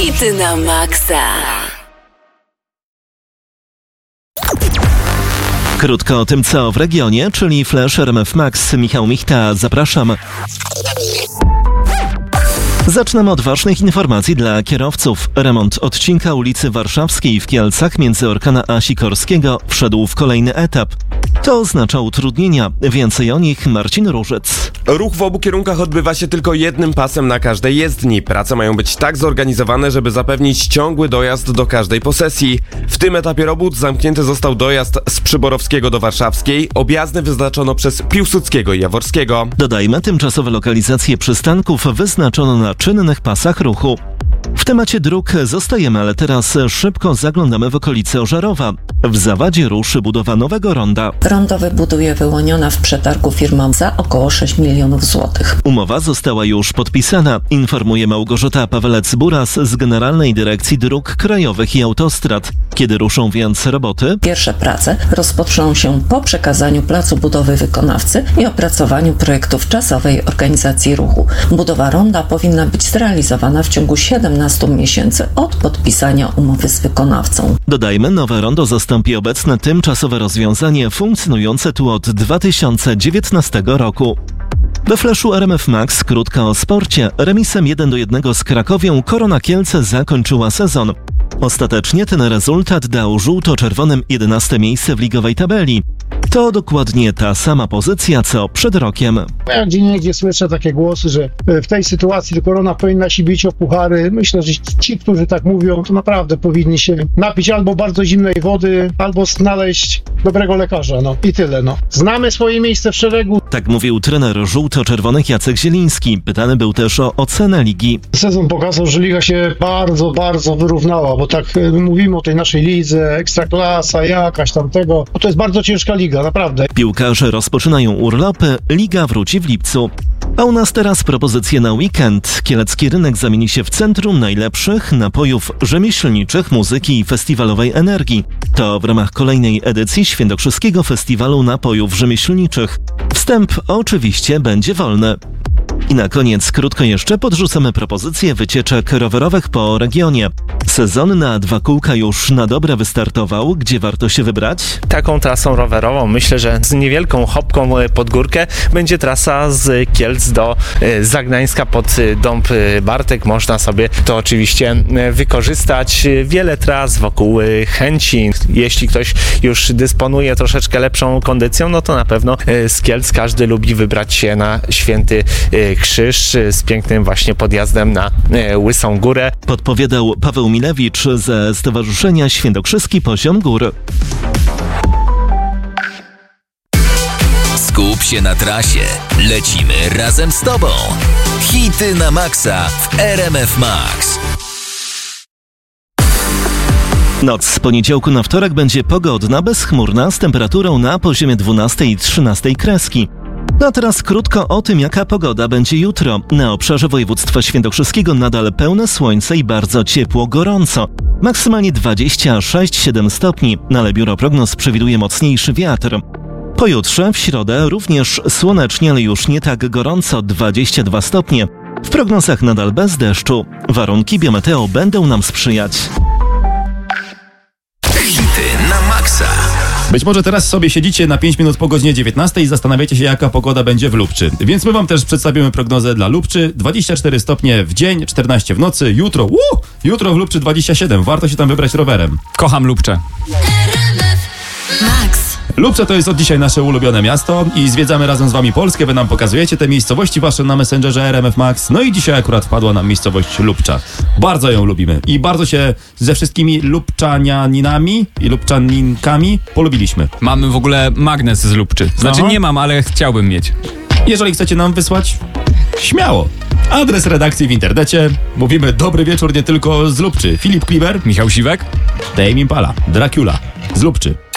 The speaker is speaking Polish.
Hity na maksa. Krótko o tym, co w regionie, czyli Flash RMF Max. Michał Michta, zapraszam. Zaczynamy od ważnych informacji dla kierowców. Remont odcinka ulicy Warszawskiej w Kielcach między Orkana a Sikorskiego wszedł w kolejny etap. To oznacza utrudnienia. Więcej o nich Marcin Różyc. Ruch w obu kierunkach odbywa się tylko jednym pasem na każdej jezdni. Prace mają być tak zorganizowane, żeby zapewnić ciągły dojazd do każdej posesji. W tym etapie robót zamknięty został dojazd z Przyborowskiego do Warszawskiej. Objazdy wyznaczono przez Piłsudskiego i Jaworskiego. Dodajmy, tymczasowe lokalizacje przystanków wyznaczono na czynnych pasach ruchu. W temacie dróg zostajemy, ale teraz szybko zaglądamy w okolice Ożarowa. W zawadzie ruszy budowa nowego ronda. Rondo wybuduje wyłoniona w przetargu firma za około 6 milionów złotych. Umowa została już podpisana, informuje Małgorzata Pawelec-Buras z Generalnej Dyrekcji Dróg Krajowych i Autostrad. Kiedy ruszą więc roboty? Pierwsze prace rozpoczną się po przekazaniu placu budowy wykonawcy i opracowaniu projektów czasowej organizacji ruchu. Budowa ronda powinna być zrealizowana w ciągu 17 miesięcy od podpisania umowy z wykonawcą. Dodajmy, nowe rondo zastąpi obecne tymczasowe rozwiązanie funkcjonujące tu od 2019 roku. We Flashu RMF Max krótko o sporcie. Remisem 1-1 z Krakowią Korona Kielce zakończyła sezon. Ostatecznie ten rezultat dał żółto-czerwonym 11 miejsce w ligowej tabeli. To dokładnie ta sama pozycja, co przed rokiem. Ja gdzieniegdzie słyszę takie głosy, że w tej sytuacji to Korona powinna się bić o puchary. Myślę, że ci, którzy tak mówią, to naprawdę powinni się napić albo bardzo zimnej wody, albo znaleźć dobrego lekarza. I tyle. Znamy swoje miejsce w szeregu. Tak mówił trener żółto-czerwonych Jacek Zieliński. Pytany był też o ocenę ligi. Sezon pokazał, że liga się bardzo, bardzo wyrównała, bo tak mówimy o tej naszej lidze, ekstraklasa, jakaś tamtego. To jest bardzo ciężka liga, naprawdę. Piłkarze rozpoczynają urlopy, liga wróci w lipcu. A u nas teraz propozycje na weekend. Kielecki rynek zamieni się w centrum najlepszych napojów rzemieślniczych, muzyki i festiwalowej energii. To w ramach kolejnej edycji Świętokrzyskiego Festiwalu Napojów Rzemieślniczych. Wstęp oczywiście będzie wolny. I na koniec krótko jeszcze podrzucamy propozycję wycieczek rowerowych po regionie. Sezon na 2 kółka już na dobre wystartował. Gdzie warto się wybrać? Taką trasą rowerową myślę, że z niewielką hopką pod górkę będzie trasa z Kielc do Zagnańska pod Dąb Bartek. Można sobie to oczywiście wykorzystać. Wiele tras wokół Chęci. Jeśli ktoś już dysponuje troszeczkę lepszą kondycją, to na pewno z Kielc każdy lubi wybrać się na Święty Krzyż z pięknym właśnie podjazdem na Łysą Górę. Podpowiadał Paweł Milewicz ze Stowarzyszenia Świętokrzyski Poziom Gór. Skup się na trasie. Lecimy razem z Tobą. Hity na maksa w RMF Max. Noc z poniedziałku na wtorek będzie pogodna, bezchmurna, z temperaturą na poziomie 12 i 13 kreski. A teraz krótko o tym, jaka pogoda będzie jutro. Na obszarze województwa świętokrzyskiego nadal pełne słońce i bardzo ciepło, gorąco. Maksymalnie 26-7 stopni, ale biuro prognoz przewiduje mocniejszy wiatr. Pojutrze, w środę, również słonecznie, ale już nie tak gorąco, 22 stopnie. W prognozach nadal bez deszczu. Warunki biometeo będą nam sprzyjać. Hity na maksa. Być może teraz sobie siedzicie na 5 minut po godzinie 19 i zastanawiacie się, jaka pogoda będzie w Lubczy. Więc my wam też przedstawimy prognozę dla Lubczy. 24 stopnie w dzień, 14 w nocy. Jutro w Lubczy 27. Warto się tam wybrać rowerem. Kocham Lubcze. Lubcze to jest od dzisiaj nasze ulubione miasto i zwiedzamy razem z wami Polskę. Wy nam pokazujecie te miejscowości wasze na Messengerze RMF Max. No i dzisiaj akurat wpadła nam miejscowość Lubcza. Bardzo ją lubimy i bardzo się ze wszystkimi lubczanianinami i lubczaninkami polubiliśmy. Mamy w ogóle magnes z Lubczy. Znaczy nie mam, ale chciałbym mieć. Jeżeli chcecie nam wysłać, śmiało. Adres redakcji w internecie. Mówimy dobry wieczór nie tylko z Lubczy. Filip Kliber, Michał Siwek, Dame Impala, Dracula z Lubczy.